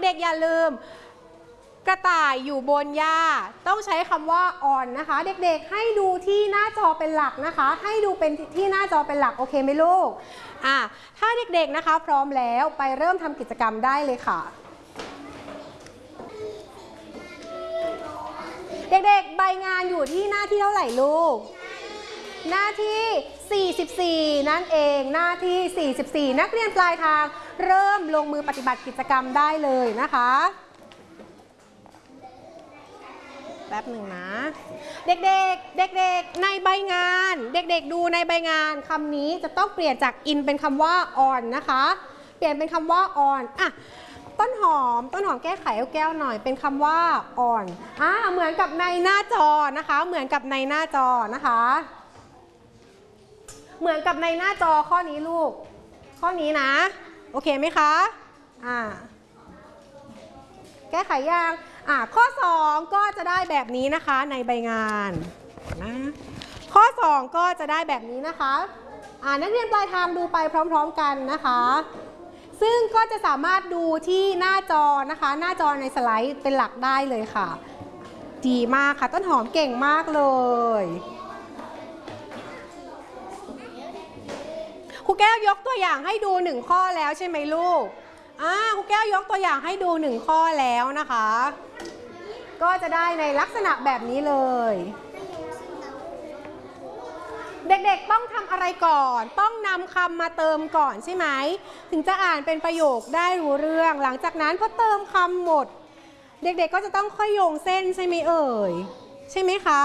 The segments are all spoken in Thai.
เด็กๆอย่าลืมกระต่ายอยู่บนหญ้าต้องใช้คำว่า on นะคะเด็กๆให้ดูที่หน้าจอเป็นหลักนะคะให้ดูเป็นที่หน้าจอเป็นหลักโอเคไหมลูกถ้าเด็กๆนะคะพร้อมแล้วไปเริ่มทำกิจกรรมได้เลยค่ะเด็กๆใบงานอยู่ที่หน้าที่เท่าไหร่ลูกหน้าที่44นั่นเองหน้าที่44นักเรียนปลายทางเริ่มลงมือปฏิบัติกิจกรรมได้เลยนะคะแป๊บหนึ่งนะเด็กๆในใบงานเด็กๆดูในใบงานคำนี้จะต้องเปลี่ยนจาก in เป็นคำว่า on นะคะเปลี่ยนเป็นคำว่า on ต้นหอมแก้ไขแก้วหน่อยเป็นคำว่า on เหมือนกับในหน้าจอนะคะเหมือนกับในหน้าจอนะคะเหมือนกับในหน้าจอข้อนี้ลูกข้อนี้นะโอเคไหมคะแก้ไขยังข้อ2ก็จะได้แบบนี้นะคะในใบงานนะข้อ2ก็จะได้แบบนี้นะคะนักเรียนปลายทางดูไปพร้อมๆกันนะคะซึ่งก็จะสามารถดูที่หน้าจอนะคะหน้าจอในสไลด์เป็นหลักได้เลยค่ะดีมากค่ะต้นหอมเก่งมากเลยครูแก้วยกตัวอย่างให้ดู1ข้อแล้วใช่ไหมลูกครูแก้วยกตัวอย่างให้ดู1ข้อแล้วนะคะก็จะได้ในลักษณะแบบนี้เลยเด็กๆต้องทำอะไรก่อนต้องนำคำมาเติมก่อนใช่ไหมถึงจะอ่านเป็นประโยคได้รู้เรื่องหลังจากนั้นพอเติมคำหมดเด็กๆก็จะต้องค่อยโยงเส้นใช่ไหมเอ่ยใช่ไหมคะ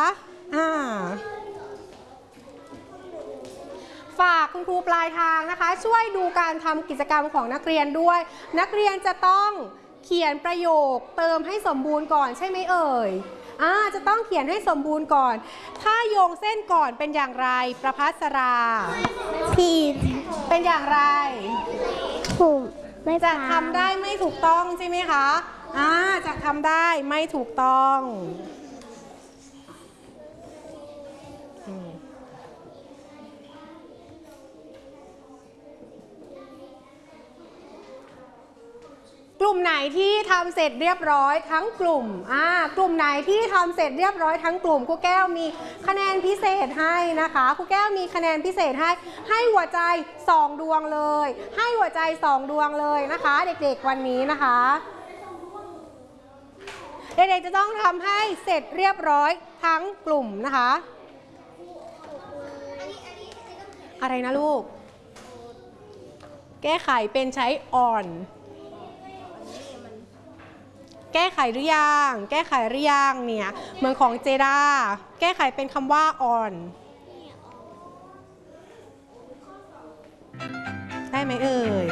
ฝากคุณครูปลายทางนะคะช่วยดูการทำกิจกรรมของนักเรียนด้วยนักเรียนจะต้องเขียนประโยคเติมให้สมบูรณ์ก่อนใช่ไหมเอ่ยจะต้องเขียนให้สมบูรณ์ก่อนถ้าโยงเส้นก่อนเป็นอย่างไรประภัสราเป็นอย่างไรถูกจะทำได้ไม่ถูกต้องใช่ไหมคะจะทำได้ไม่ถูกต้องกลุ่มไหนที่ทำเสร็จเรียบร้อยทั้งกลุ่มกลุ่มไหนที่ทำเสร็จเรียบร้อยทั้งกลุ่มครูแก้วมีคะแนนพิเศษให้นะคะครูแก้วมีคะแนนพิเศษให้หัวใจ2ดวงเลยให้หัวใจ2ดวงเลยนะคะเด็กๆวันนี้นะคะเด็กๆจะต้องทำให้เสร็จเรียบร้อยทั้งกลุ่มนะคะอะไรนะลูกแก้ไขเป็นใช้ onแก้ไขหรือยังแก้ไขหรือยังเนี่ยเหมือนของเจด้าแก้ไขเป็นคำว่า on ได้ไหมเอ่ย